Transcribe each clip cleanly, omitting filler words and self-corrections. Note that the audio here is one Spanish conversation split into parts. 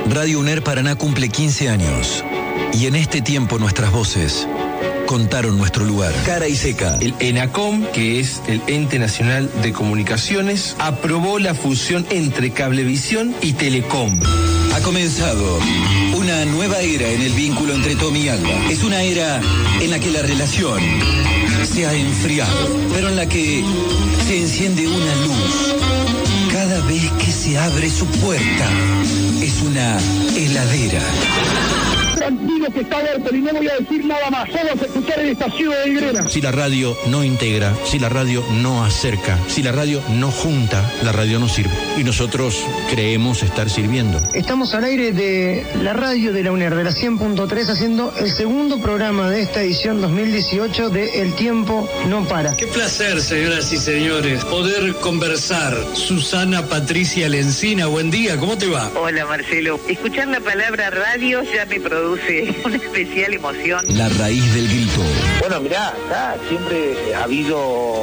Radio UNER Paraná cumple 15 años. Y en este tiempo nuestras voces contaron nuestro lugar. Cara y seca. El ENACOM, que es el Ente Nacional de Comunicaciones, aprobó la fusión entre Cablevisión y Telecom. Ha comenzado una nueva era en el vínculo entre Tommy y Alba. Es una era en la que la relación se ha enfriado, pero en la que se enciende una luz cada vez que se abre su puerta. Es una heladera. Tranquilo que está abierto y no voy a decir nada más. Vamos a escuchar el estación de Grena. Si la radio no integra, si la radio no acerca, si la radio no junta, la radio no sirve. Y nosotros creemos estar sirviendo. Estamos al aire de la radio de la UNER, de la 100.3, haciendo el segundo programa de esta edición 2018 de El Tiempo No Para. Qué placer, señoras y señores, poder conversar. Susana Patricia Lencina, buen día, ¿cómo te va? Hola, Marcelo. Escuchar la palabra radio ya me produce una especial emoción. La raíz del grito. Bueno, mirá, acá siempre ha habido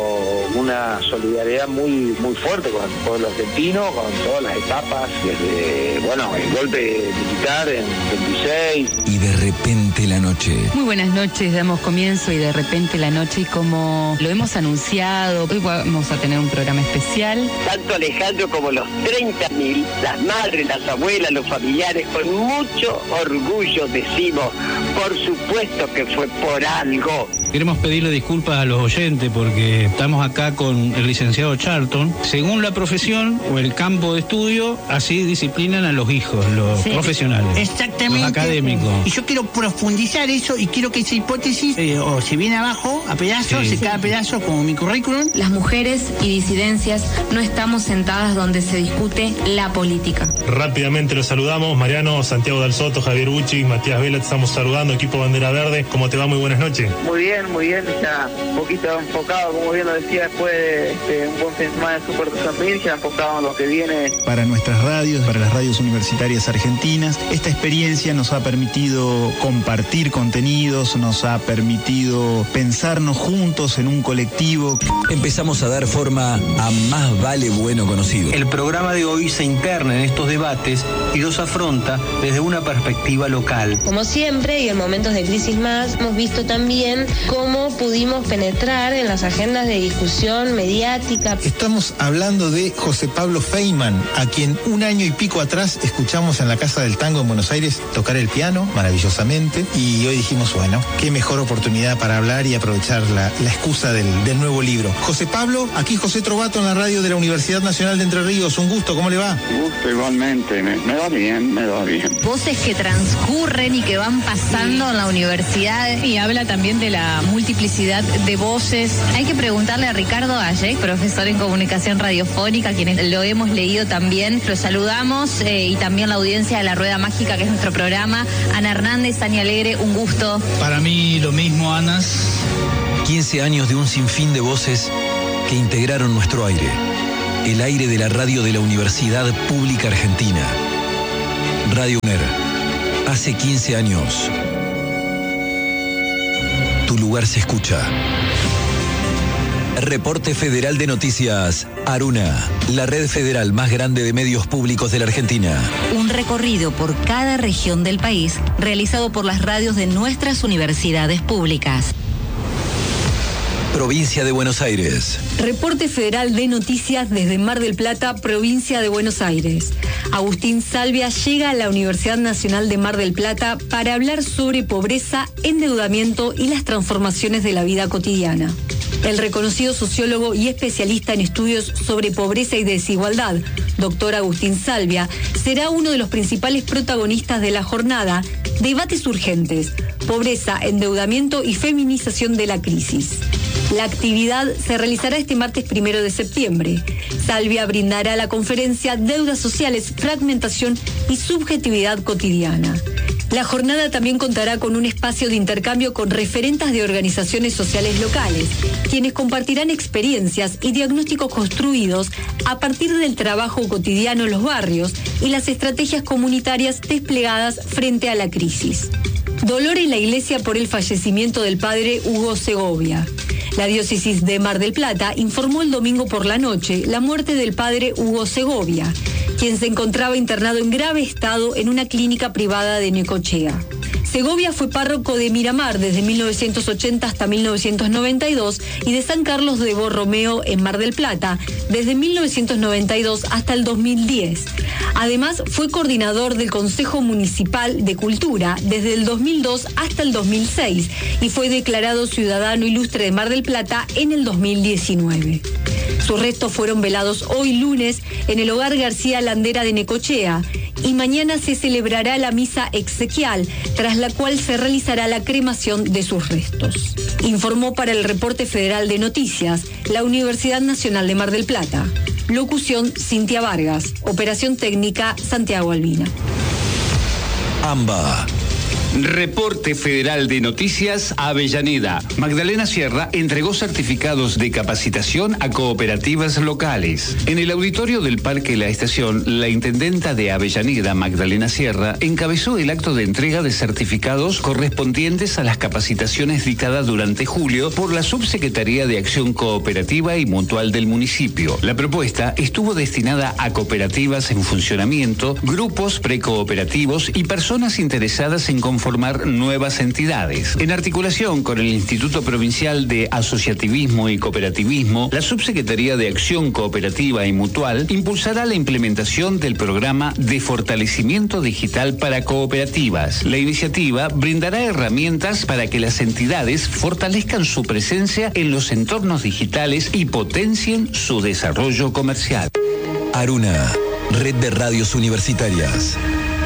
una solidaridad muy fuerte con el pueblo argentino, con todas las etapas, desde, el golpe militar en 26. Y de repente la noche. Muy buenas noches, damos comienzo y de repente la noche, y como lo hemos anunciado, hoy vamos a tener un programa especial. Tanto Alejandro como los 30.000, las madres, las abuelas, los familiares, con mucho orgullo decimos, por supuesto que fue por algo. Queremos pedirle disculpas a los oyentes porque estamos acá con el licenciado Charlton. Según la profesión o el campo de estudio, así disciplinan a los hijos, los profesionales. Exactamente. Los académicos. Y yo quiero profundizar eso y quiero que esa hipótesis o se viene abajo a pedazos, se cae a pedazos como mi currículum. Las mujeres y disidencias no estamos sentadas donde se discute la política. Rápidamente los saludamos. Mariano, Santiago Dal Soto, Javier Bucci, Matías Vela, te estamos saludando. Equipo Bandera Verde, ¿cómo te va? Muy buenas noches. Muy bien, ya un poquito enfocado, como bien lo decía, después de un buen fin de semana de Super de San Miguel, ya enfocado en lo que viene. Para nuestras radios, para las radios universitarias argentinas, esta experiencia nos ha permitido compartir contenidos, nos ha permitido pensarnos juntos en un colectivo. Empezamos a dar forma a Más Vale Bueno Conocido. El programa de hoy se interna en estos debates y los afronta desde una perspectiva local. Como siempre, y en momentos de crisis más, hemos visto también cómo pudimos penetrar en las agendas de discusión mediática. Estamos hablando de José Pablo Feynman, a quien un año y pico atrás escuchamos en la Casa del Tango en Buenos Aires tocar el piano maravillosamente, y hoy dijimos, bueno, qué mejor oportunidad para hablar y aprovechar la excusa del nuevo libro. José Pablo, aquí José Trovato en la radio de la Universidad Nacional de Entre Ríos. Un gusto, ¿cómo le va? Un gusto igualmente, me va bien. Voces que transcurren y que van pasando en la universidad, y habla también de la multiplicidad de voces. Hay que preguntarle a Ricardo Ayek, profesor en comunicación radiofónica, quienes lo hemos leído también. Lo saludamos, y también la audiencia de La Rueda Mágica, que es nuestro programa. Ana Hernández, Ani Alegre, un gusto. Para mí lo mismo, Anas. 15 años de un sinfín de voces que integraron nuestro aire. El aire de la radio de la Universidad Pública Argentina. Radio UNER. Hace 15 años. Tu lugar se escucha. Reporte Federal de Noticias. Aruna, la red federal más grande de medios públicos de la Argentina. Un recorrido por cada región del país realizado por las radios de nuestras universidades públicas. Provincia de Buenos Aires. Reporte Federal de Noticias desde Mar del Plata, provincia de Buenos Aires. Agustín Salvia llega a la Universidad Nacional de Mar del Plata para hablar sobre pobreza, endeudamiento y las transformaciones de la vida cotidiana. El reconocido sociólogo y especialista en estudios sobre pobreza y desigualdad, doctor Agustín Salvia, será uno de los principales protagonistas de la jornada Debates Urgentes, Pobreza, Endeudamiento y Feminización de la Crisis. La actividad se realizará este martes 1 de septiembre. Salvia brindará la conferencia Deudas Sociales, Fragmentación y Subjetividad Cotidiana. La jornada también contará con un espacio de intercambio con referentes de organizaciones sociales locales, quienes compartirán experiencias y diagnósticos construidos a partir del trabajo cotidiano en los barrios y las estrategias comunitarias desplegadas frente a la crisis. Dolor en la iglesia por el fallecimiento del padre Hugo Segovia. La diócesis de Mar del Plata informó el domingo por la noche la muerte del padre Hugo Segovia, quien se encontraba internado en grave estado en una clínica privada de Necochea. Segovia fue párroco de Miramar desde 1980 hasta 1992 y de San Carlos de Borromeo en Mar del Plata desde 1992 hasta el 2010. Además, fue coordinador del Consejo Municipal de Cultura desde el 2002 hasta el 2006 y fue declarado ciudadano ilustre de Mar del Plata en el 2019. Sus restos fueron velados hoy lunes en el Hogar García Landera de Necochea y mañana se celebrará la misa exequial, tras la cual se realizará la cremación de sus restos. Informó para el Reporte Federal de Noticias la Universidad Nacional de Mar del Plata. Locución: Cintia Vargas. Operación técnica: Santiago Albina. AMBA. Reporte Federal de Noticias, Avellaneda. Magdalena Sierra entregó certificados de capacitación a cooperativas locales. En el auditorio del Parque La Estación, la intendenta de Avellaneda, Magdalena Sierra, encabezó el acto de entrega de certificados correspondientes a las capacitaciones dictadas durante julio por la Subsecretaría de Acción Cooperativa y Mutual del municipio. La propuesta estuvo destinada a cooperativas en funcionamiento, grupos precooperativos y personas interesadas en conformar nuevas entidades. En articulación con el Instituto Provincial de Asociativismo y Cooperativismo, la Subsecretaría de Acción Cooperativa y Mutual impulsará la implementación del programa de fortalecimiento digital para cooperativas. La iniciativa brindará herramientas para que las entidades fortalezcan su presencia en los entornos digitales y potencien su desarrollo comercial. Aruna, red de radios universitarias.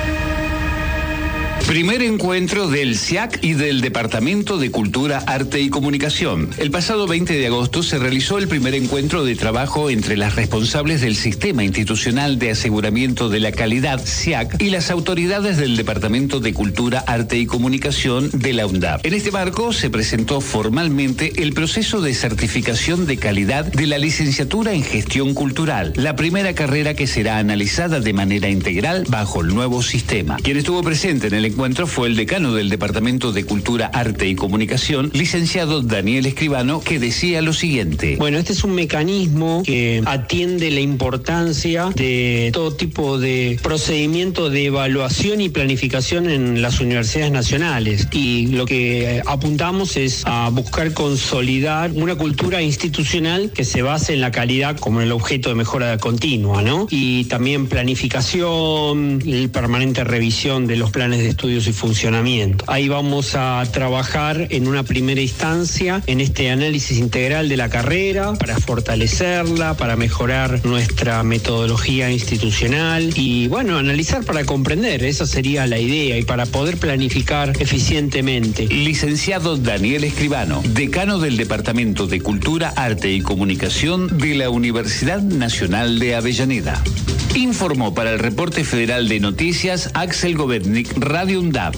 Primer encuentro del SIAC y del Departamento de Cultura, Arte y Comunicación. El pasado 20 de agosto se realizó el primer encuentro de trabajo entre las responsables del Sistema Institucional de Aseguramiento de la Calidad, SIAC, y las autoridades del Departamento de Cultura, Arte y Comunicación de la UNDAP. En este marco se presentó formalmente el proceso de certificación de calidad de la licenciatura en Gestión Cultural, la primera carrera que será analizada de manera integral bajo el nuevo sistema. Quien estuvo presente en el encuentro fue el decano del Departamento de Cultura, Arte y Comunicación, licenciado Daniel Escribano, que decía lo siguiente. Bueno, este es un mecanismo que atiende la importancia de todo tipo de procedimiento de evaluación y planificación en las universidades nacionales. Y lo que apuntamos es a buscar consolidar una cultura institucional que se base en la calidad como el objeto de mejora continua, ¿no? Y también planificación y permanente revisión de los planes de estudios y funcionamiento. Ahí vamos a trabajar en una primera instancia en este análisis integral de la carrera para fortalecerla, para mejorar nuestra metodología institucional y, bueno, analizar para comprender. Esa sería la idea y para poder planificar eficientemente. Licenciado Daniel Escribano, decano del Departamento de Cultura, Arte y Comunicación de la Universidad Nacional de Avellaneda. Informó para el Reporte Federal de Noticias Axel Govetnik, Radio UNDAP.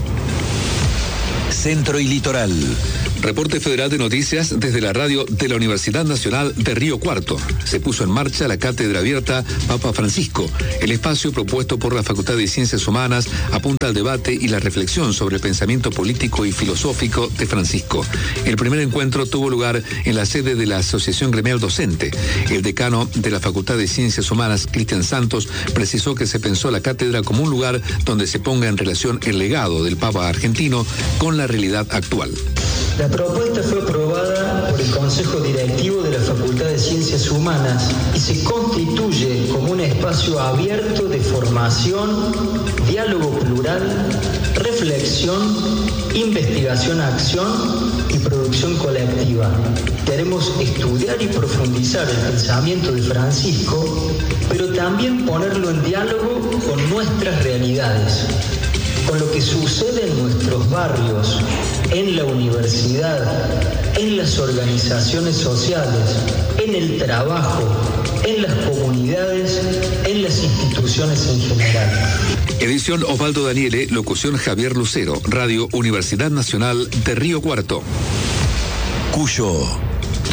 Centro y Litoral. Reporte Federal de Noticias desde la radio de la Universidad Nacional de Río Cuarto. Se puso en marcha la Cátedra Abierta Papa Francisco. El espacio propuesto por la Facultad de Ciencias Humanas apunta al debate y la reflexión sobre el pensamiento político y filosófico de Francisco. El primer encuentro tuvo lugar en la sede de la Asociación Gremial Docente. El decano de la Facultad de Ciencias Humanas, Cristian Santos, precisó que se pensó la cátedra como un lugar donde se ponga en relación el legado del Papa argentino con la realidad actual. La propuesta fue aprobada por el Consejo Directivo de la Facultad de Ciencias Humanas y se constituye como un espacio abierto de formación, diálogo plural, reflexión, investigación, acción y producción colectiva. Queremos estudiar y profundizar el pensamiento de Francisco, pero también ponerlo en diálogo con nuestras realidades, con lo que sucede en nuestros barrios, en la universidad, en las organizaciones sociales, en el trabajo, en las comunidades, en las instituciones en general. Edición Osvaldo Daniele, locución Javier Lucero, Radio Universidad Nacional de Río Cuarto. Cuyo.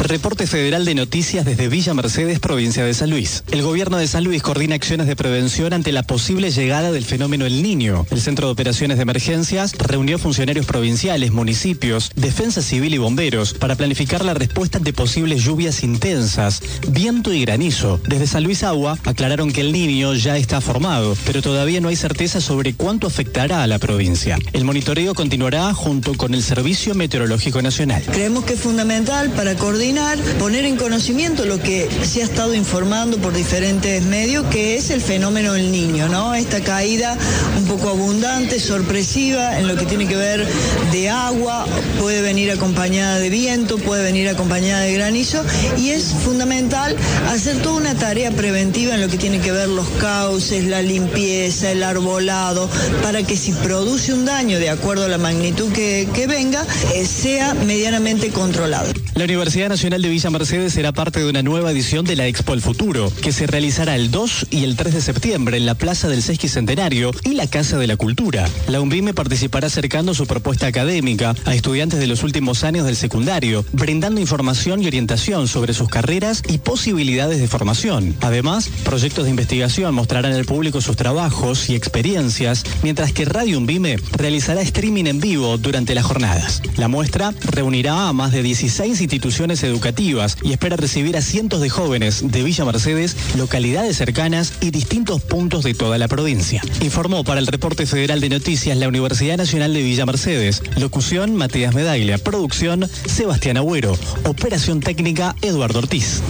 Reporte Federal de Noticias desde Villa Mercedes, provincia de San Luis. El gobierno de San Luis coordina acciones de prevención ante la posible llegada del fenómeno El Niño. El Centro de Operaciones de Emergencias reunió funcionarios provinciales, municipios, Defensa Civil y bomberos para planificar la respuesta ante posibles lluvias intensas, viento y granizo. Desde San Luis Agua aclararon que El Niño ya está formado, pero todavía no hay certeza sobre cuánto afectará a la provincia. El monitoreo continuará junto con el Servicio Meteorológico Nacional. Creemos que es fundamental para coordinar, poner en conocimiento lo que se ha estado informando por diferentes medios, que es el fenómeno El Niño, ¿no? Esta caída un poco abundante, sorpresiva, en lo que tiene que ver de agua, puede venir acompañada de viento, puede venir acompañada de granizo, y es fundamental hacer toda una tarea preventiva en lo que tiene que ver los cauces, la limpieza, el arbolado, para que si produce un daño de acuerdo a la magnitud que venga, sea medianamente controlado. La Universidad Nacional de Villa Mercedes será parte de una nueva edición de la Expo El Futuro, que se realizará el 2 y el 3 de septiembre en la Plaza del Sesquicentenario y la Casa de la Cultura. La UNVIME participará acercando su propuesta académica a estudiantes de los últimos años del secundario, brindando información y orientación sobre sus carreras y posibilidades de formación. Además, proyectos de investigación mostrarán al público sus trabajos y experiencias, mientras que Radio UNVIME realizará streaming en vivo durante las jornadas. La muestra reunirá a más de 16 instituciones educativas y espera recibir a cientos de jóvenes de Villa Mercedes, localidades cercanas y distintos puntos de toda la provincia. Informó para el Reporte Federal de Noticias la Universidad Nacional de Villa Mercedes. Locución Matías Medaglia. Producción Sebastián Agüero. Operación técnica Eduardo Ortiz.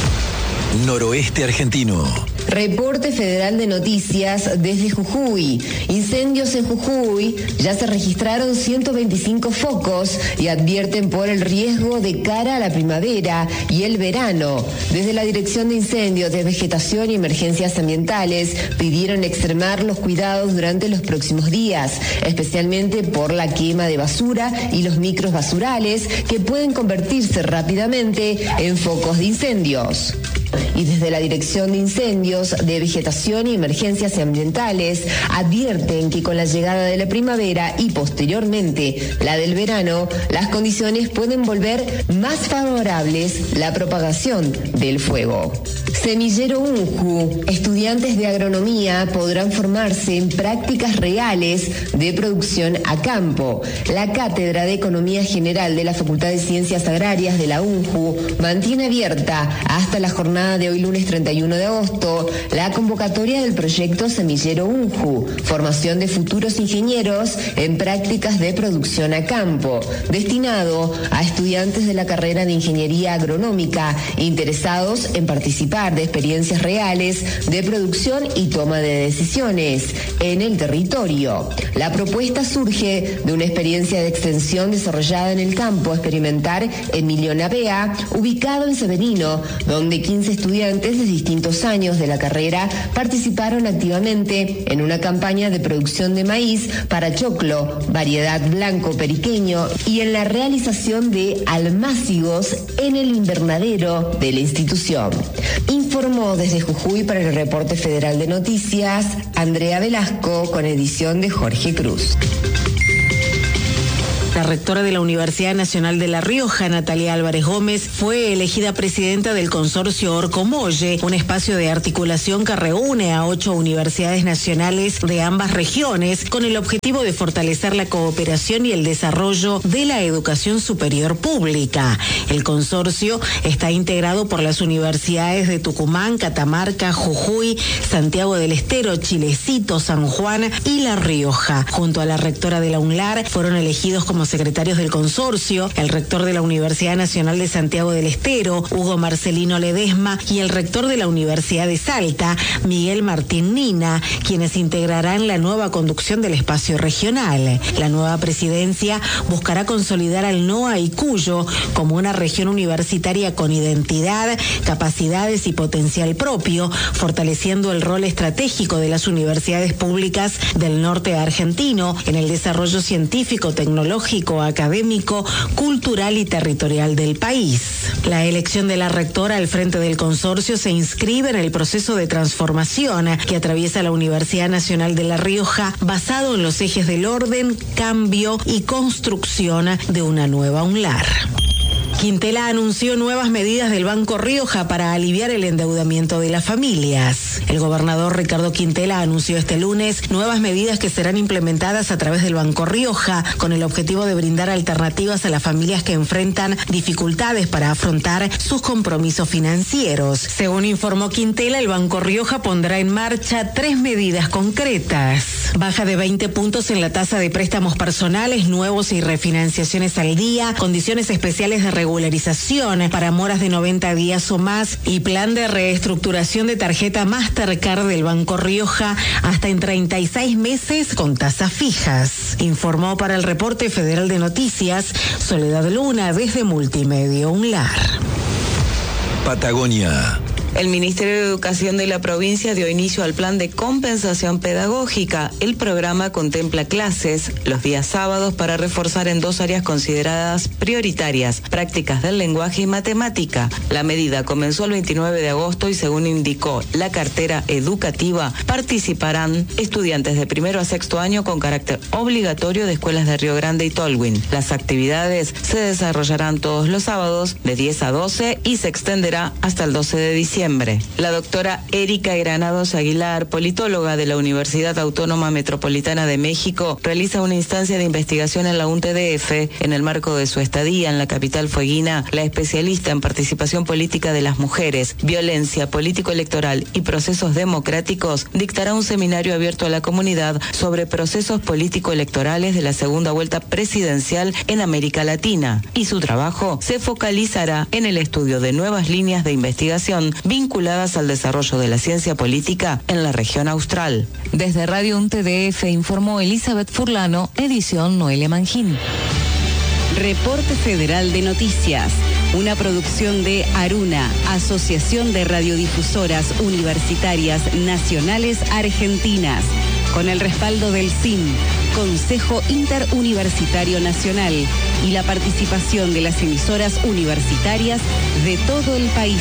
Noroeste argentino. Reporte Federal de Noticias desde Jujuy. Incendios en Jujuy. Ya se registraron 125 focos y advierten por el riesgo de cara a la primavera y el verano. Desde la Dirección de Incendios de Vegetación y Emergencias Ambientales pidieron extremar los cuidados durante los próximos días, especialmente por la quema de basura y los micros basurales que pueden convertirse rápidamente en focos de incendios. Y desde la Dirección de Incendios de Vegetación y Emergencias Ambientales advierten que con la llegada de la primavera y posteriormente la del verano, las condiciones pueden volver más favorables la propagación del fuego. Semillero UNJU. Estudiantes de agronomía podrán formarse en prácticas reales de producción a campo. La Cátedra de Economía General de la Facultad de Ciencias Agrarias de la UNJU mantiene abierta hasta la jornada de hoy lunes 31 de agosto la convocatoria del proyecto Semillero UNJU, formación de futuros ingenieros en prácticas de producción a campo, destinado a estudiantes de la carrera de Ingeniería Agronómica interesados en participar de experiencias reales de producción y toma de decisiones en el territorio. La propuesta surge de una experiencia de extensión desarrollada en el campo Experimentar Emilio Navea, ubicado en Severino, donde 15 estudiantes de distintos años de la carrera participaron activamente en una campaña de producción de maíz para choclo, variedad blanco periqueño, y en la realización de almácigos en el invernadero de la institución. Informó desde Jujuy para el Reporte Federal de Noticias Andrea Velasco, con edición de Jorge Cruz. La rectora de la Universidad Nacional de La Rioja, Natalia Álvarez Gómez, fue elegida presidenta del consorcio Orcomolle, un espacio de articulación que reúne a 8 universidades nacionales de ambas regiones con el objetivo de fortalecer la cooperación y el desarrollo de la educación superior pública. El consorcio está integrado por las universidades de Tucumán, Catamarca, Jujuy, Santiago del Estero, Chilecito, San Juan y La Rioja. Junto a la rectora de la UNLAR fueron elegidos como secretarios del consorcio el rector de la Universidad Nacional de Santiago del Estero, Hugo Marcelino Ledesma, y el rector de la Universidad de Salta, Miguel Martín Nina, quienes integrarán la nueva conducción del espacio regional. La nueva presidencia buscará consolidar al NOA y Cuyo como una región universitaria con identidad, capacidades y potencial propio, fortaleciendo el rol estratégico de las universidades públicas del norte argentino en el desarrollo científico, tecnológico, académico, cultural y territorial del país. La elección de la rectora al frente del consorcio se inscribe en el proceso de transformación que atraviesa la Universidad Nacional de La Rioja, basado en los ejes del orden, cambio y construcción de una nueva UNLAR. Quintela anunció nuevas medidas del Banco Rioja para aliviar el endeudamiento de las familias. El gobernador Ricardo Quintela anunció este lunes nuevas medidas que serán implementadas a través del Banco Rioja con el objetivo de brindar alternativas a las familias que enfrentan dificultades para afrontar sus compromisos financieros. Según informó Quintela, el Banco Rioja pondrá en marcha 3 medidas concretas. Baja de 20 puntos en la tasa de préstamos personales, nuevos y refinanciaciones al día, condiciones especiales de regularización para moras de 90 días o más y plan de reestructuración de tarjeta Mastercard del Banco Rioja hasta en 36 meses con tasas fijas. Informó para el Reporte Federal de Noticias Soledad Luna desde Multimedio UNLAR. Patagonia. El Ministerio de Educación de la provincia dio inicio al plan de compensación pedagógica. El programa contempla clases los días sábados para reforzar en 2 áreas consideradas prioritarias, prácticas del lenguaje y matemática. La medida comenzó el 29 de agosto y según indicó la cartera educativa, participarán estudiantes de primero a sexto año con carácter obligatorio de escuelas de Río Grande y Tolwyn. Las actividades se desarrollarán todos los sábados de 10 a 12 y se extenderá hasta el 12 de diciembre. La doctora Erika Granados Aguilar, politóloga de la Universidad Autónoma Metropolitana de México, realiza una instancia de investigación en la UNTDF. En el marco de su estadía en la capital fueguina, la especialista en participación política de las mujeres, violencia político-electoral y procesos democráticos, dictará un seminario abierto a la comunidad sobre procesos político-electorales de la segunda vuelta presidencial en América Latina. Y su trabajo se focalizará en el estudio de nuevas líneas de investigación vinculadas al desarrollo de la ciencia política en la región austral. Desde Radio UNTDF informó Elizabeth Furlano, edición Noelia Mangín. Reporte Federal de Noticias, una producción de Aruna, Asociación de Radiodifusoras Universitarias Nacionales Argentinas, con el respaldo del CIN, Consejo Interuniversitario Nacional, y la participación de las emisoras universitarias de todo el país.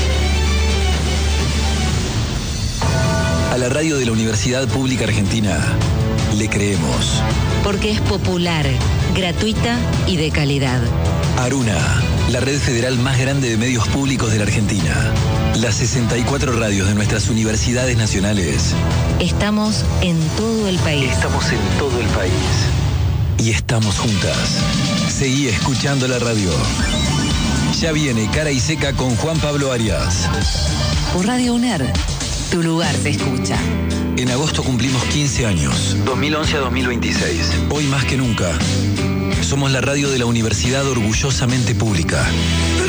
A la radio de la Universidad Pública Argentina le creemos. Porque es popular, gratuita y de calidad. Aruna, la red federal más grande de medios públicos de la Argentina. Las 64 radios de nuestras universidades nacionales. Estamos en todo el país. Estamos en todo el país. Y estamos juntas. Seguí escuchando la radio. Ya viene Cara y Seca con Juan Pablo Arias. Por Radio UNER. Tu lugar se escucha. En agosto cumplimos 15 años. 2011 a 2026. Hoy más que nunca. Somos la radio de la universidad orgullosamente pública.